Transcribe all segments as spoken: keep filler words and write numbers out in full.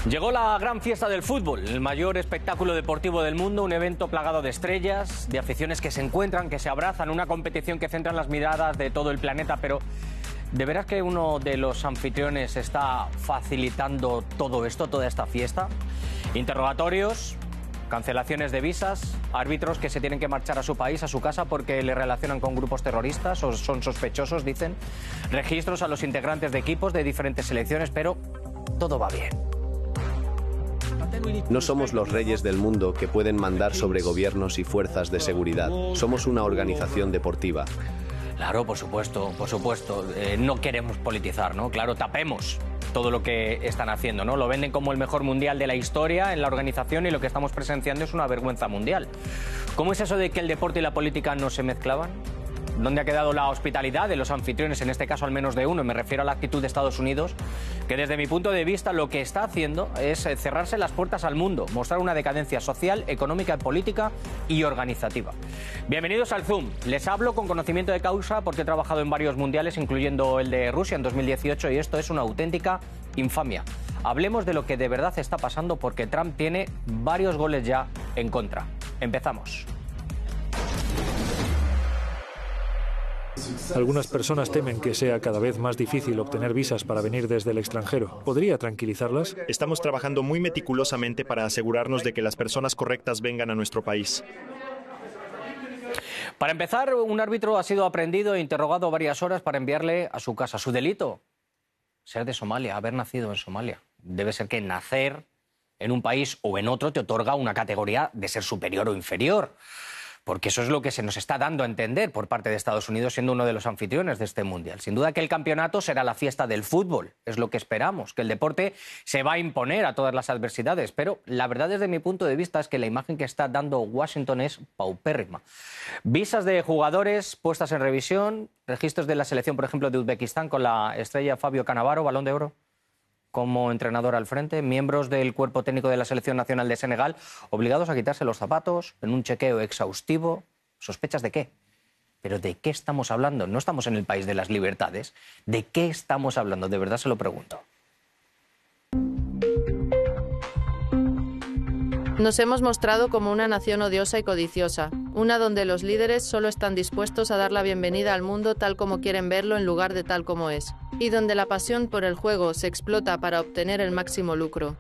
Llegó la gran fiesta del fútbol, el mayor espectáculo deportivo del mundo, un evento plagado de estrellas, de aficiones que se encuentran, que se abrazan, una competición que centra las miradas de todo el planeta, pero ¿de veras que uno de los anfitriones está facilitando todo esto, toda esta fiesta? Interrogatorios, cancelaciones de visas, árbitros que se tienen que marchar a su país, a su casa, porque le relacionan con grupos terroristas o son sospechosos, dicen, registros a los integrantes de equipos de diferentes selecciones, pero todo va bien. No somos los reyes del mundo que pueden mandar sobre gobiernos y fuerzas de seguridad. Somos una organización deportiva. Claro, por supuesto, por supuesto. Eh, no queremos politizar, ¿no? Claro, tapemos todo lo que están haciendo, ¿no? Lo venden como el mejor mundial de la historia en la organización y lo que estamos presenciando es una vergüenza mundial. ¿Cómo es eso de que el deporte y la política no se mezclaban? ¿Dónde ha quedado la hospitalidad de los anfitriones, en este caso al menos de uno? Me refiero a la actitud de Estados Unidos, que desde mi punto de vista lo que está haciendo es cerrarse las puertas al mundo, mostrar una decadencia social, económica, política y organizativa. Bienvenidos al Zoom. Les hablo con conocimiento de causa porque he trabajado en varios mundiales, incluyendo el de Rusia en dos mil dieciocho, y esto es una auténtica infamia. Hablemos de lo que de verdad está pasando porque Trump tiene varios goles ya en contra. Empezamos. Algunas personas temen que sea cada vez más difícil obtener visas para venir desde el extranjero. ¿Podría tranquilizarlas? Estamos trabajando muy meticulosamente para asegurarnos de que las personas correctas vengan a nuestro país. Para empezar, un árbitro ha sido aprehendido e interrogado varias horas para enviarle a su casa. Su delito, ser de Somalia, haber nacido en Somalia. Debe ser que nacer en un país o en otro te otorga una categoría de ser superior o inferior. Porque eso es lo que se nos está dando a entender por parte de Estados Unidos, siendo uno de los anfitriones de este mundial. Sin duda que el campeonato será la fiesta del fútbol, es lo que esperamos, que el deporte se va a imponer a todas las adversidades, pero la verdad desde mi punto de vista es que la imagen que está dando Washington es paupérrima. Visas de jugadores puestas en revisión, registros de la selección, por ejemplo, de Uzbekistán con la estrella Fabio Cannavaro, Balón de Oro, como entrenador al frente, miembros del cuerpo técnico de la Selección Nacional de Senegal obligados a quitarse los zapatos en un chequeo exhaustivo. ¿Sospechas de qué? ¿Pero de qué estamos hablando? No estamos en el país de las libertades. ¿De qué estamos hablando? De verdad se lo pregunto. Nos hemos mostrado como una nación odiosa y codiciosa, una donde los líderes solo están dispuestos a dar la bienvenida al mundo tal como quieren verlo en lugar de tal como es, y donde la pasión por el juego se explota para obtener el máximo lucro.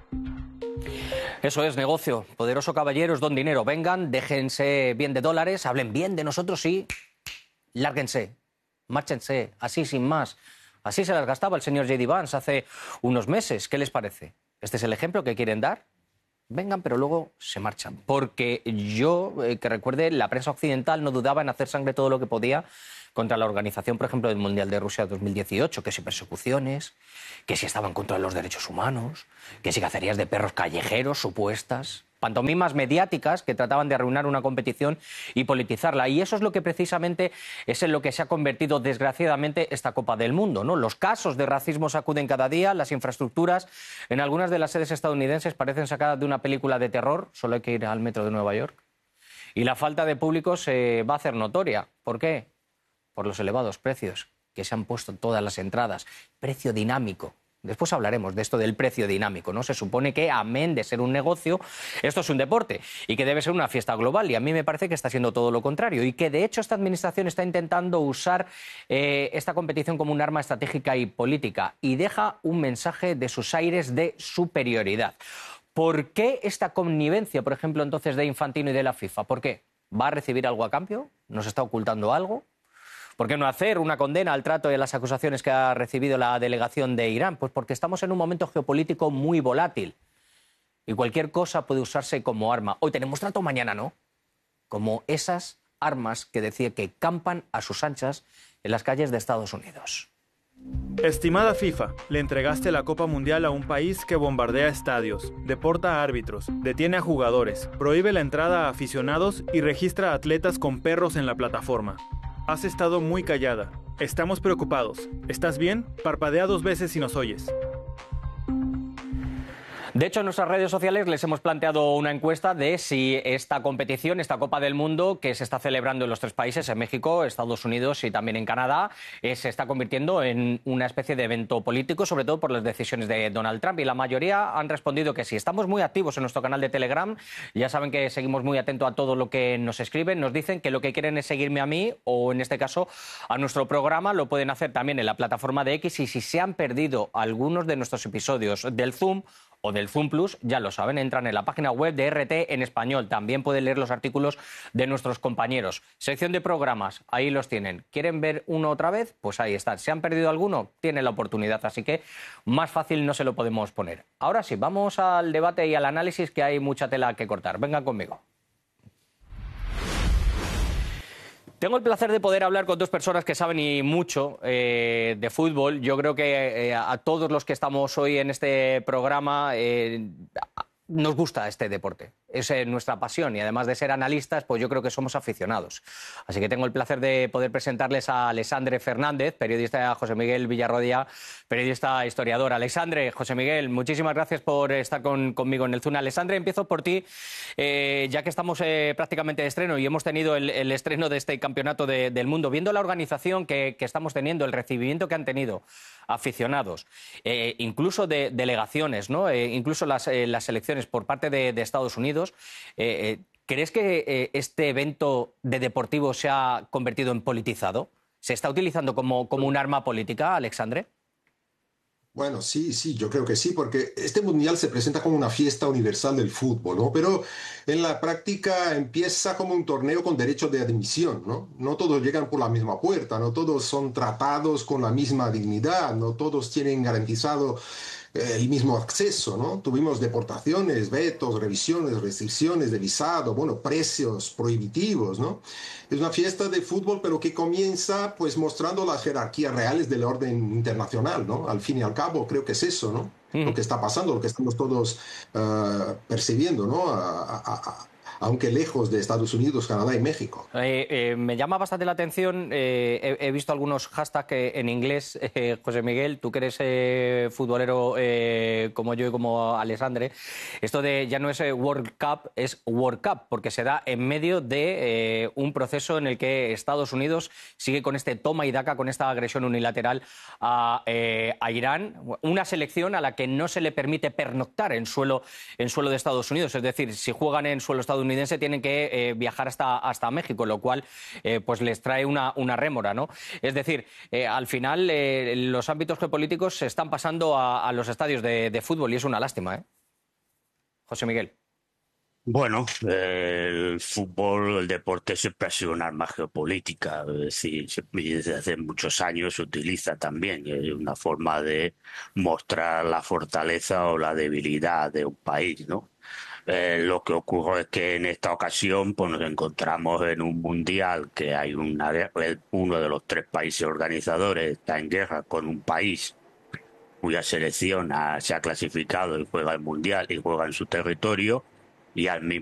Eso es negocio. Poderoso caballeros, don dinero. Vengan, déjense bien de dólares, hablen bien de nosotros y lárguense, márchense, así sin más. Así se las gastaba el señor J D Vance hace unos meses. ¿Qué les parece? ¿Este es el ejemplo que quieren dar? Vengan, pero luego se marchan. Porque yo, eh, que recuerde, la prensa occidental no dudaba en hacer sangre todo lo que podía contra la organización, por ejemplo, del Mundial de Rusia dos mil dieciocho, que si persecuciones, que si estaban contra los derechos humanos, que si cacerías de perros callejeros supuestas, pantomimas mediáticas que trataban de arruinar una competición y politizarla. Y eso es lo que precisamente es en lo que se ha convertido, desgraciadamente, esta Copa del Mundo, ¿no? Los casos de racismo sacuden cada día, las infraestructuras en algunas de las sedes estadounidenses parecen sacadas de una película de terror, solo hay que ir al metro de Nueva York. Y la falta de público se va a hacer notoria. ¿Por qué? Por los elevados precios que se han puesto en todas las entradas. Precio dinámico. Después hablaremos de esto del precio dinámico, ¿no? Se supone que, amén de ser un negocio, esto es un deporte y que debe ser una fiesta global. Y a mí me parece que está siendo todo lo contrario y que, de hecho, esta administración está intentando usar eh, esta competición como un arma estratégica y política y deja un mensaje de sus aires de superioridad. ¿Por qué esta connivencia, por ejemplo, entonces de Infantino y de la FIFA? ¿Por qué? ¿Va a recibir algo a cambio? ¿Nos está ocultando algo? ¿Por qué no hacer una condena al trato y a las acusaciones que ha recibido la delegación de Irán? Pues porque estamos en un momento geopolítico muy volátil y cualquier cosa puede usarse como arma. Hoy tenemos trato, mañana no. Como esas armas que decía que campan a sus anchas en las calles de Estados Unidos. Estimada FIFA, le entregaste la Copa Mundial a un país que bombardea estadios, deporta a árbitros, detiene a jugadores, prohíbe la entrada a aficionados y registra a atletas con perros en la plataforma. Has estado muy callada. Estamos preocupados. ¿Estás bien? Parpadea dos veces si nos oyes. De hecho, en nuestras redes sociales les hemos planteado una encuesta de si esta competición, esta Copa del Mundo, que se está celebrando en los tres países, en México, Estados Unidos y también en Canadá, eh, se está convirtiendo en una especie de evento político, sobre todo por las decisiones de Donald Trump. Y la mayoría han respondido que sí. Estamos muy activos en nuestro canal de Telegram. Ya saben que seguimos muy atentos a todo lo que nos escriben. Nos dicen que lo que quieren es seguirme a mí o, en este caso, a nuestro programa. Lo pueden hacer también en la plataforma de X. Y si se han perdido algunos de nuestros episodios del Zoom o del Zoom Plus, ya lo saben, entran en la página web de R T en español. También pueden leer los artículos de nuestros compañeros. Sección de programas, ahí los tienen. ¿Quieren ver uno otra vez? Pues ahí están. ¿Se han perdido alguno? Tienen la oportunidad, así que más fácil no se lo podemos poner. Ahora sí, vamos al debate y al análisis, que hay mucha tela que cortar. Vengan conmigo. Tengo el placer de poder hablar con dos personas que saben y mucho eh, de fútbol. Yo creo que eh, a todos los que estamos hoy en este programa eh, nos gusta este deporte. Es eh, nuestra pasión y además de ser analistas, pues yo creo que somos aficionados. Así que tengo el placer de poder presentarles a Alexandre Fernández, periodista, José Miguel Villarrodia, periodista historiador. Alexandre, José Miguel, muchísimas gracias por estar con, conmigo en el Zoom. Alexandre, empiezo por ti, eh, ya que estamos eh, prácticamente de estreno y hemos tenido el, el estreno de este campeonato de, del mundo, viendo la organización que, que estamos teniendo, el recibimiento que han tenido aficionados, eh, incluso de delegaciones, ¿no? Eh, incluso las, eh, las selecciones por parte de, de Estados Unidos. Eh, ¿Crees que eh, este evento de deportivo se ha convertido en politizado? ¿Se está utilizando como, como un arma política, Alexandre? Bueno, sí, sí, yo creo que sí, porque este mundial se presenta como una fiesta universal del fútbol, ¿no? Pero en la práctica empieza como un torneo con derecho de admisión, ¿no? No todos llegan por la misma puerta, no todos son tratados con la misma dignidad, no todos tienen garantizado el mismo acceso, ¿no? Tuvimos deportaciones, vetos, revisiones, restricciones de visado, bueno, precios prohibitivos, ¿no? Es una fiesta de fútbol, pero que comienza pues mostrando las jerarquías reales del orden internacional, ¿no? Al fin y al cabo, creo que es eso, ¿no? Mm. Lo que está pasando, lo que estamos todos uh, percibiendo, ¿no? A, a, a, aunque lejos de Estados Unidos, Canadá y México. Eh, eh, me llama bastante la atención, eh, he, he visto algunos hashtags en inglés, eh, José Miguel, tú que eres eh, futbolero eh, como yo y como Alexandre, esto de ya no es World Cup, es World Cup, porque se da en medio de eh, un proceso en el que Estados Unidos sigue con este toma y daca, con esta agresión unilateral a, eh, a Irán, una selección a la que no se le permite pernoctar en suelo, en suelo de Estados Unidos, es decir, si juegan en suelo estadounidense tienen que eh, viajar hasta, hasta México, lo cual eh, pues les trae una, una rémora, ¿no? Es decir, eh, al final eh, los ámbitos geopolíticos se están pasando a, a los estadios de, de fútbol y es una lástima, ¿eh? José Miguel. Bueno, eh, el fútbol, el deporte siempre ha sido un arma geopolítica, es decir, desde hace muchos años se utiliza también, es una forma de mostrar la fortaleza o la debilidad de un país, ¿no? Eh, lo que ocurre es que en esta ocasión pues, nos encontramos en un mundial que hay una guerra, uno de los tres países organizadores está en guerra con un país cuya selección ha, se ha clasificado y juega el mundial y juega en su territorio y al mismo